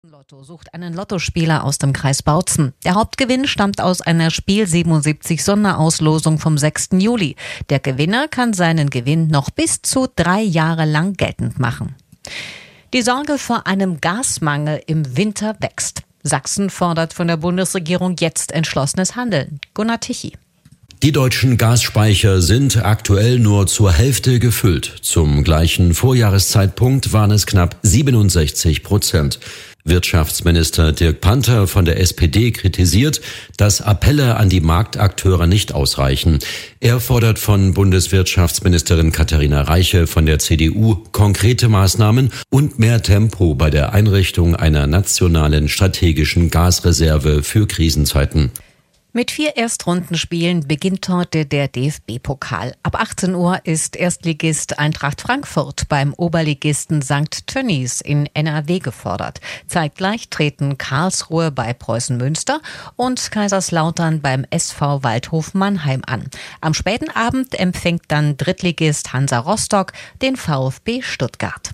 Lotto sucht einen Lottospieler aus dem Kreis Bautzen. Der Hauptgewinn stammt aus einer Spiel 77 Sonderauslosung vom 6. Juli. Der Gewinner kann seinen Gewinn noch bis zu 3 Jahre lang geltend machen. Die Sorge vor einem Gasmangel im Winter wächst. Sachsen fordert von der Bundesregierung jetzt entschlossenes Handeln. Gunnar Tichy. Die deutschen Gasspeicher sind aktuell nur zur Hälfte gefüllt. Zum gleichen Vorjahreszeitpunkt waren es knapp 67%. Wirtschaftsminister Dirk Panther von der SPD kritisiert, dass Appelle an die Marktakteure nicht ausreichen. Er fordert von Bundeswirtschaftsministerin Katharina Reiche von der CDU konkrete Maßnahmen und mehr Tempo bei der Einrichtung einer nationalen strategischen Gasreserve für Krisenzeiten. Mit 4 Erstrundenspielen beginnt heute der DFB-Pokal. Ab 18 Uhr ist Erstligist Eintracht Frankfurt beim Oberligisten St. Tönnies in NRW gefordert. Zeitgleich treten Karlsruhe bei Preußen Münster und Kaiserslautern beim SV Waldhof Mannheim an. Am späten Abend empfängt dann Drittligist Hansa Rostock den VfB Stuttgart.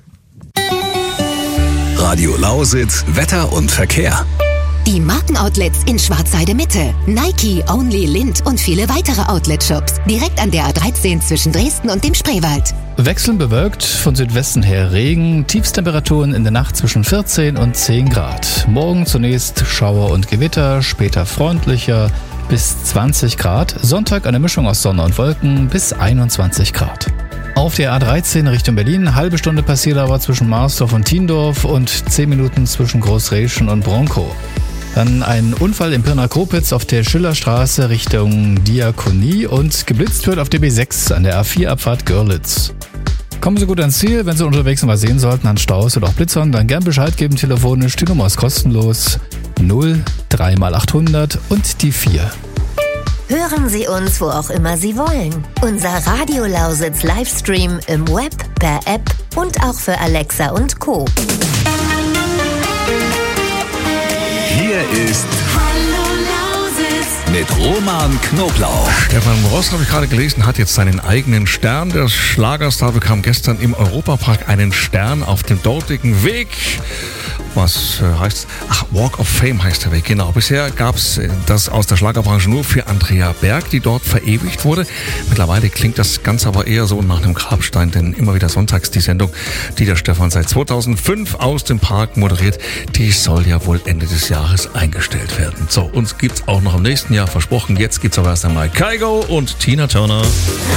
Radio Lausitz, Wetter und Verkehr. Die Markenoutlets in Schwarzheide Mitte, Nike, Only, Lind und viele weitere Outlet-Shops. Direkt an der A13 zwischen Dresden und dem Spreewald. Wechselnd bewölkt, von Südwesten her Regen, Tiefstemperaturen in der Nacht zwischen 14 und 10 Grad. Morgen zunächst Schauer und Gewitter, später freundlicher bis 20 Grad. Sonntag eine Mischung aus Sonne und Wolken bis 21 Grad. Auf der A13 Richtung Berlin, halbe Stunde Passierlauer zwischen Marsdorf und Tiendorf und 10 Minuten zwischen Großreschen und Bronkow. Dann ein Unfall in Pirna-Kopitz auf der Schillerstraße Richtung Diakonie und geblitzt wird auf der B6 an der A4-Abfahrt Görlitz. Kommen Sie gut ans Ziel. Wenn Sie unterwegs noch was sehen sollten an Staus oder auch Blitzern, dann gern Bescheid geben telefonisch. Die Nummer ist kostenlos. 0 3 x 800 und die 4. Hören Sie uns, wo auch immer Sie wollen. Unser Radio Lausitz Livestream im Web, per App und auch für Alexa und Co. Hier ist mit Roman Knoblauch. Stefan Ross, habe ich gerade gelesen, hat jetzt seinen eigenen Stern. Der Schlagerstar bekam gestern im Europapark einen Stern auf dem dortigen Weg. Was heißt? Walk of Fame heißt der Weg, genau. Bisher gab es das aus der Schlagerbranche nur für Andrea Berg, die dort verewigt wurde. Mittlerweile klingt das Ganze aber eher so nach einem Grabstein, denn immer wieder sonntags die Sendung, die der Stefan seit 2005 aus dem Park moderiert, die soll ja wohl Ende des Jahres eingestellt werden. So, uns gibt's auch noch im nächsten Jahr versprochen. Jetzt gibt's aber erst einmal Kygo und Tina Turner.